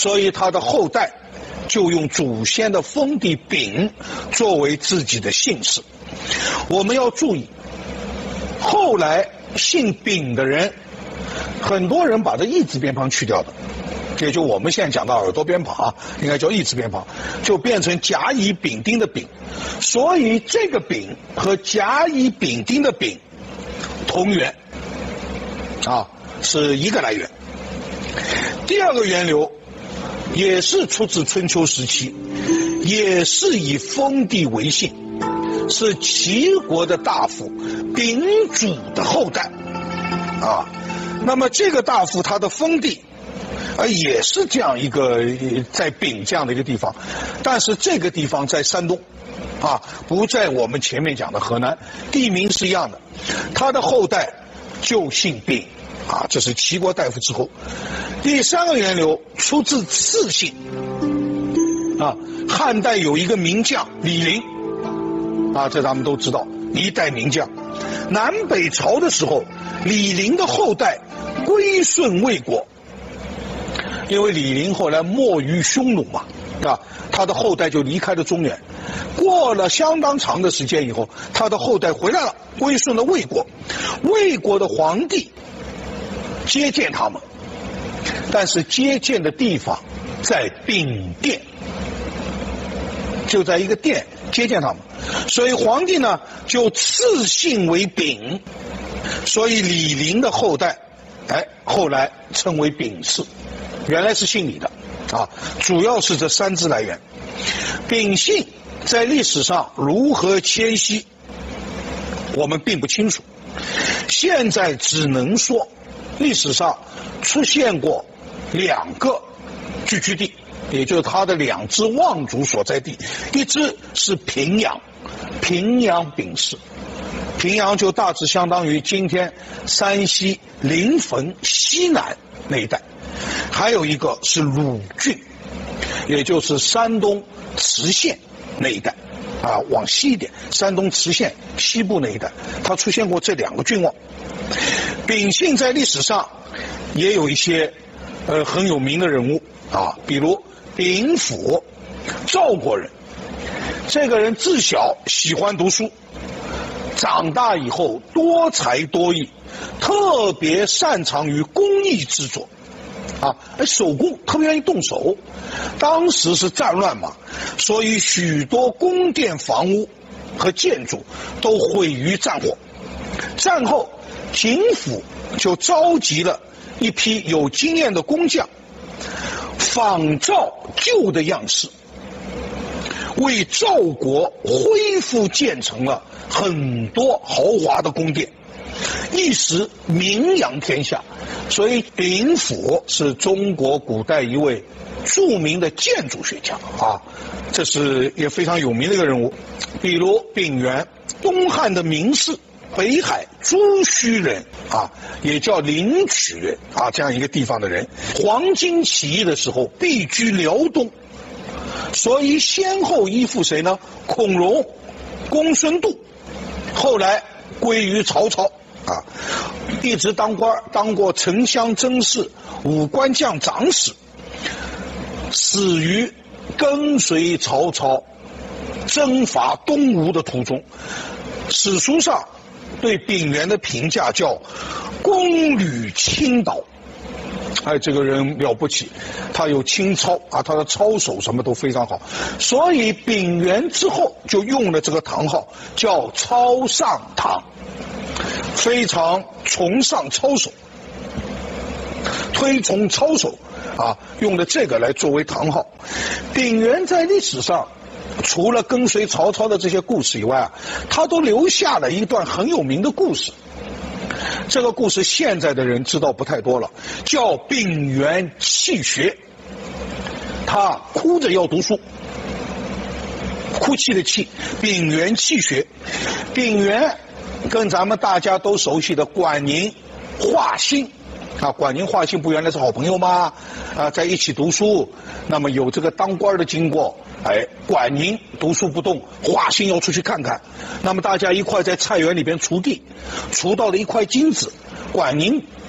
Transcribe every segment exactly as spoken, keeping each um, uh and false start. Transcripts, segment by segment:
所以他的后代就用祖先的封地丙作为自己的姓氏。我们要注意，后来姓丙的人，很多人把这义字边旁去掉的，也就我们现在讲到耳朵边旁啊，应该叫义字边旁，就变成甲乙丙丁的丙。所以这个丙和甲乙丙丁的丙同源啊，是一个来源。第二个源流也是出自春秋时期，也是以封地为姓，是齐国的大夫丙祖的后代啊。那么这个大夫他的封地呃，也是这样一个在丙这样的一个地方，但是这个地方在山东啊，不在我们前面讲的河南，地名是一样的。他的后代就姓丙啊，这是齐国大夫之后。第三个源流出自次姓啊，汉代有一个名将李陵啊，这咱们都知道，一代名将。南北朝的时候，李陵的后代归顺魏国，因为李陵后来没于匈奴嘛，啊，他的后代就离开了中原。过了相当长的时间以后，他的后代回来了，归顺了魏国。魏国的皇帝接见他们，但是接见的地方在丙殿，就在一个殿接见他们，所以皇帝呢就赐姓为丙，所以李陵的后代，哎，后来称为丙氏，原来是姓李的啊，主要是这三支来源。丙姓在历史上如何迁徙，我们并不清楚，现在只能说历史上出现过两个聚居地，也就是他的两支望族所在地，一支是平阳，平阳丙氏，平阳就大致相当于今天山西临汾西南那一带，还有一个是鲁郡，也就是山东磁县那一带啊，往西一点，山东磁县西部那一带，它出现过这两个郡望。丙姓在历史上也有一些呃很有名的人物啊，比如丙府，赵国人，这个人自小喜欢读书，长大以后多才多艺，特别擅长于工艺制作啊，手工特别愿意动手。当时是战乱嘛，所以许多宫殿房屋和建筑都毁于战火。战后景府就召集了一批有经验的工匠，仿照旧的样式，为赵国恢复建成了很多豪华的宫殿，一时名扬天下。所以丙府是中国古代一位著名的建筑学家啊，这是也非常有名的一个人物。比如丙原，东汉的名士，北海朱须人啊，也叫灵曲人啊，这样一个地方的人。黄巾起义的时候避居辽东，所以先后依附谁呢？孔融、公孙度，后来归于曹操啊，一直当官，当过丞相、曾事、武官将长史，死于跟随曹操征伐东吴的途中。史书上对丙原的评价叫功履倾倒，哎，这个人了不起，他有清操啊，他的操守什么都非常好，所以丙原之后就用了这个堂号，叫操上堂，非常崇尚操守，推崇操守啊，用了这个来作为堂号。丙原在历史上除了跟随曹操的这些故事以外啊，他都留下了一段很有名的故事。这个故事现在的人知道不太多了，叫丙原弃学。他哭着要读书，哭泣的泣，丙原弃学。丙原跟咱们大家都熟悉的管宁、华歆啊，管宁、华歆不原来是好朋友吗？啊，在一起读书，那么有这个当官的经过。哎，管宁读书不动，华歆要出去看看，那么大家一块在菜园里边锄地，锄到了一块金子，管宁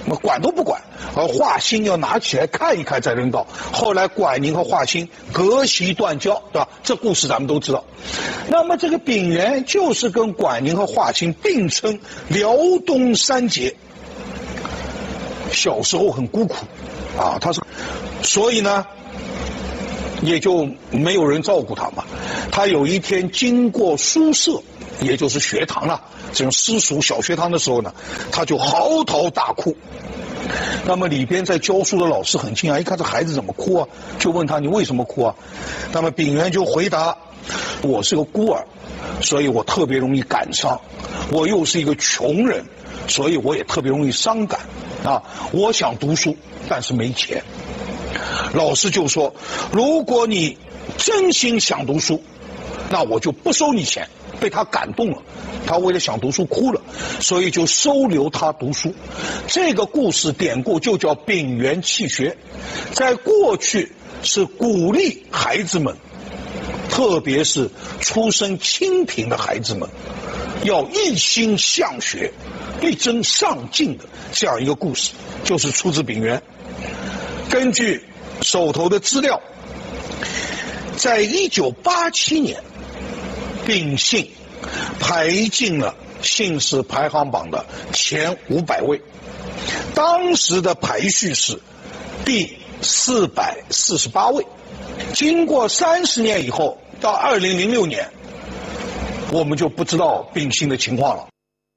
管都不管，而华歆要拿起来看一看再扔到。后来管宁和华歆隔席断交，对吧？这故事咱们都知道。那么这个丙原就是跟管宁和华歆并称辽东三杰。小时候很孤苦，啊，他是，所以呢，也就没有人照顾他嘛。他有一天经过书舍，也就是学堂了，这种私塾小学堂的时候呢，他就嚎啕大哭。那么里边在教书的老师很惊讶，一看这孩子怎么哭啊，就问他你为什么哭啊？那么丙原就回答，我是个孤儿，所以我特别容易感伤，我又是一个穷人，所以我也特别容易伤感啊。我想读书，但是没钱。老师就说，如果你真心想读书，那我就不收你钱。被他感动了，他为了想读书哭了，所以就收留他读书。这个故事典故就叫丙原弃学，在过去是鼓励孩子们，特别是出身清贫的孩子们，要一心向学，力争上进的这样一个故事，就是出自丙原。根据手头的资料，在一九八七年，丙姓排进了姓氏排行榜的前五百位，当时的排序是第四百四十八位。经过三十年以后，到二零零六年，我们就不知道丙姓的情况了。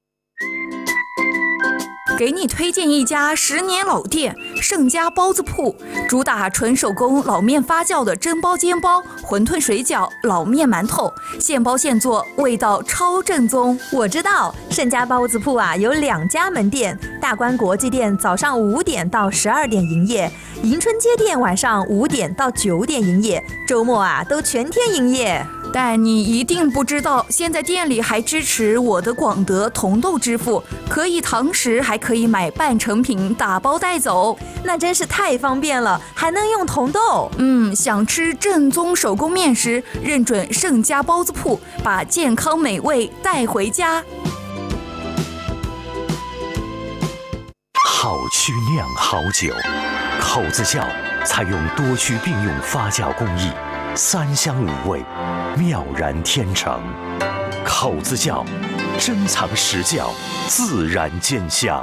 给你推荐一家十年老店盛家包子铺，主打纯手工老面发酵的蒸包、煎包、馄饨、水饺、老面、馒头，现包现做，味道超正宗。 我知道盛家包子铺啊有两家门店，大观国际店早上五点到十二点营业，迎春街店晚上五点到九点营业，周末啊都全天营业。 但你一定不知道，现在店里还支持我的广德同豆支付，可以堂食，还可以买半成品打包带走， 那真是太方便了，还能用同豆。 嗯，想吃正宗手工面食，认准盛家包子铺，把健康美味带回家。 好曲酿好酒，口子窖采用多区并用发酵工艺，三香五味，妙然天成。口子窖，珍藏实窖，自然见香。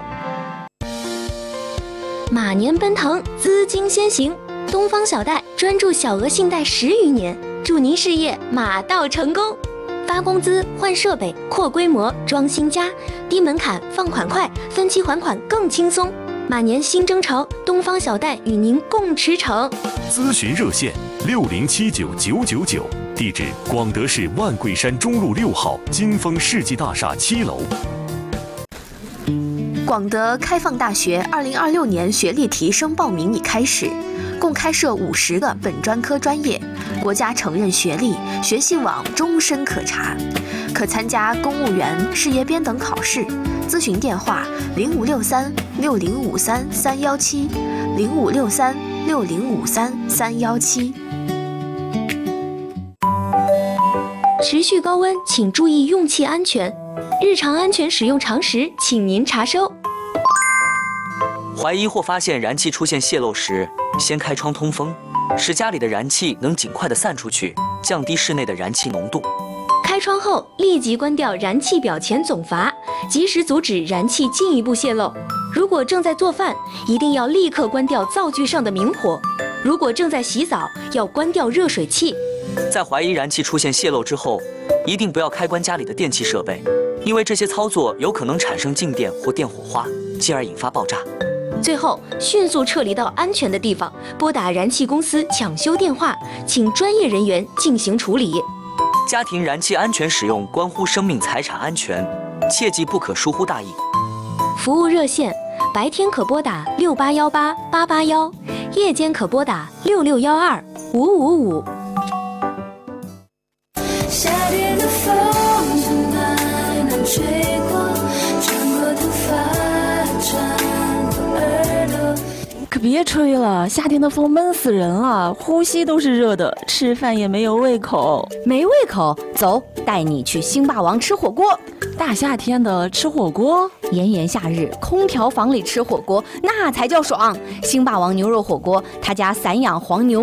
马年奔腾，资金先行，东方小贷专注小额信贷十余年，祝您事业马到成功。发工资、换设备、扩规模、装新家，低门槛，放款快，分期还款更轻松。马年新征程，东方小贷与您共驰骋。 咨询热线六零七九九九九，地址广德市万桂山中路六号金丰世纪大厦七楼。 广德开放大学二零二六年学历提升报名已开始，共开设五十个本专科专业，国家承认学历，学习网终身可查，可参加公务员、事业编等考试。咨询电话零五六三六零五三三幺七零五六三六零五三三幺七。 持续高温，请注意用气安全。日常安全使用常识，请您查收。 怀疑或发现燃气出现泄漏时，先开窗通风，使家里的燃气能尽快的散出去，降低室内的燃气浓度。 开窗后立即关掉燃气表前总阀，及时阻止燃气进一步泄漏。如果正在做饭，一定要立刻关掉灶具上的明火；如果正在洗澡，要关掉热水器。 在怀疑燃气出现泄漏之后，一定不要开关家里的电气设备，因为这些操作有可能产生静电或电火花，进而引发爆炸。 最后，迅速撤离到安全的地方，拨打燃气公司抢修电话，请专业人员进行处理。 家庭燃气安全使用关乎生命财产安全，切记不可疏忽大意。 服务热线：白天可拨打六八幺八八八幺，夜间可拨打六六幺二五五五。 夏天的风从南南吹过，穿过头发，穿过耳朵。 可别吹了，夏天的风闷死人了，呼吸都是热的，吃饭也没有胃口。 没胃口？走，带你去星霸王吃火锅。 大夏天的吃火锅， 炎炎夏日，空调房里吃火锅那才叫爽。星霸王牛肉火锅，他家散养黄牛